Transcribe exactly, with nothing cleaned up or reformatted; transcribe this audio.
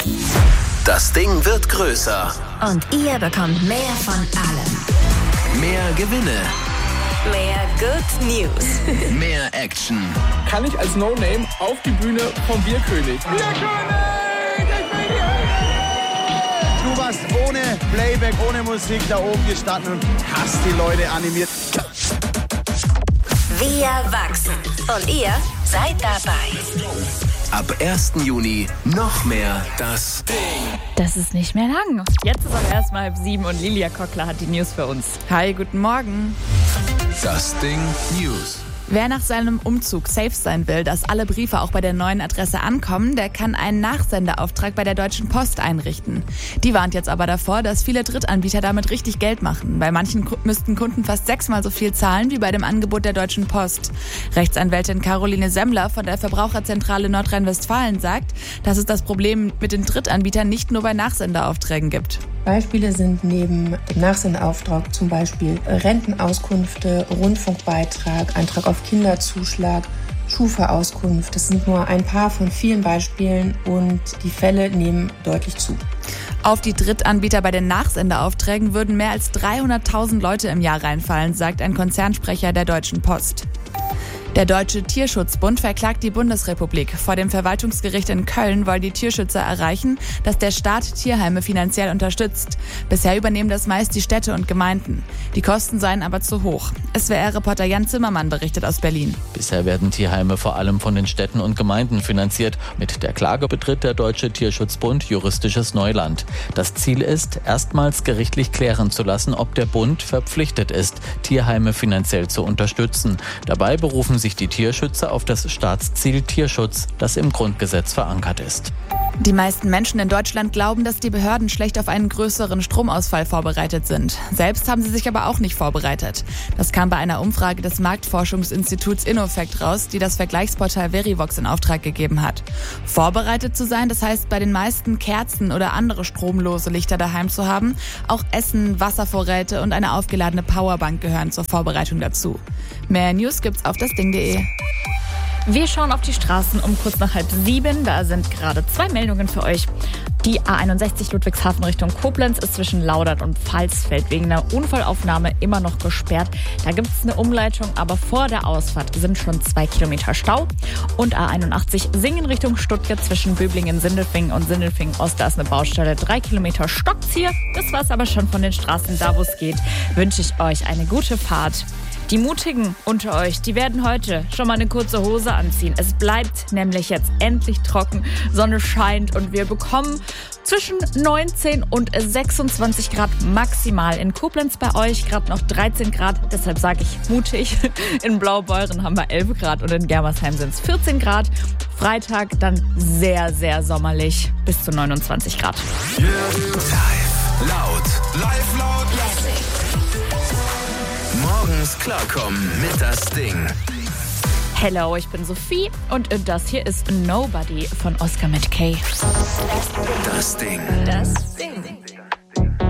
Das Ding wird größer. Und ihr bekommt mehr von allem. Mehr Gewinne. Mehr Good News. Mehr Action. Kann ich als No-Name auf die Bühne vom Bierkönig? Bierkönig! Ich bin hier! Du warst ohne Playback, ohne Musik da oben gestanden und hast die Leute animiert. Wir wachsen. Und ihr seid dabei. Ab ersten Juni noch mehr das Ding. Das ist nicht mehr lang. Jetzt ist aber erst mal halb sieben und Lilia Kockler hat die News für uns. Hi, guten Morgen. Das Ding News. Wer nach seinem Umzug safe sein will, dass alle Briefe auch bei der neuen Adresse ankommen, der kann einen Nachsendeauftrag bei der Deutschen Post einrichten. Die warnt jetzt aber davor, dass viele Drittanbieter damit richtig Geld machen. Bei manchen müssten Kunden fast sechsmal so viel zahlen wie bei dem Angebot der Deutschen Post. Rechtsanwältin Caroline Semmler von der Verbraucherzentrale Nordrhein-Westfalen sagt, dass es das Problem mit den Drittanbietern nicht nur bei Nachsendeaufträgen gibt. Beispiele sind neben dem Nachsendeauftrag zum Beispiel Rentenauskünfte, Rundfunkbeitrag, Antrag auf Kinderzuschlag, Schufa-Auskunft. Das sind nur ein paar von vielen Beispielen und die Fälle nehmen deutlich zu. Auf die Drittanbieter bei den Nachsendeaufträgen würden mehr als dreihunderttausend Leute im Jahr reinfallen, sagt ein Konzernsprecher der Deutschen Post. Der Deutsche Tierschutzbund verklagt die Bundesrepublik. Vor dem Verwaltungsgericht in Köln wollen die Tierschützer erreichen, dass der Staat Tierheime finanziell unterstützt. Bisher übernehmen das meist die Städte und Gemeinden. Die Kosten seien aber zu hoch. S W R-Reporter Jan Zimmermann berichtet aus Berlin. Bisher werden Tierheime vor allem von den Städten und Gemeinden finanziert. Mit der Klage betritt der Deutsche Tierschutzbund juristisches Neuland. Das Ziel ist, erstmals gerichtlich klären zu lassen, ob der Bund verpflichtet ist, Tierheime finanziell zu unterstützen. Dabei berufen sich die Tierschützer auf das Staatsziel Tierschutz, das im Grundgesetz verankert ist. Die meisten Menschen in Deutschland glauben, dass die Behörden schlecht auf einen größeren Stromausfall vorbereitet sind. Selbst haben sie sich aber auch nicht vorbereitet. Das kam bei einer Umfrage des Marktforschungsinstituts Innofect raus, die das Vergleichsportal Verivox in Auftrag gegeben hat. Vorbereitet zu sein, das heißt bei den meisten Kerzen oder andere stromlose Lichter daheim zu haben. Auch Essen, Wasservorräte und eine aufgeladene Powerbank gehören zur Vorbereitung dazu. Mehr News gibt's auf das Ding punkt de. Wir schauen auf die Straßen um kurz nach halb sieben. Da sind gerade zwei Meldungen für euch. Die A einundsechzig Ludwigshafen Richtung Koblenz ist zwischen Laudert und Pfalzfeld wegen einer Unfallaufnahme immer noch gesperrt. Da gibt es eine Umleitung, aber vor der Ausfahrt sind schon zwei Kilometer Stau. Und A einundachtzig Singen Richtung Stuttgart zwischen Böblingen-Sindelfingen und Sindelfingen-Ost. Da ist eine Baustelle, drei Kilometer stockt's hier. Das war's aber schon von den Straßen. Da wo es geht, wünsche ich euch eine gute Fahrt. Die Mutigen unter euch, die werden heute schon mal eine kurze Hose anziehen. Es bleibt nämlich jetzt endlich trocken, Sonne scheint und wir bekommen zwischen neunzehn und sechsundzwanzig Grad maximal. In Koblenz bei euch gerade noch dreizehn Grad, deshalb sage ich mutig. In Blaubeuren haben wir elf Grad und in Germersheim sind es vierzehn Grad. Freitag dann sehr, sehr sommerlich, bis zu neunundzwanzig Grad. Yeah. Live laut, live laut, lässig. Morgens klarkommen mit das Ding. Hello, ich bin Sophie und das hier ist Nobody von Oscar Mackay. Das Ding. Das Ding.